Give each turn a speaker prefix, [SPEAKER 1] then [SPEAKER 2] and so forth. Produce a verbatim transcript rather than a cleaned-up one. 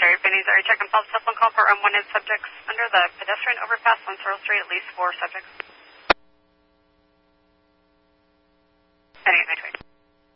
[SPEAKER 1] Area Benny's area check and follow cell phone call for unwanted subjects under the pedestrian overpass on Searle Street, at least four subjects. Benny, nine twenty.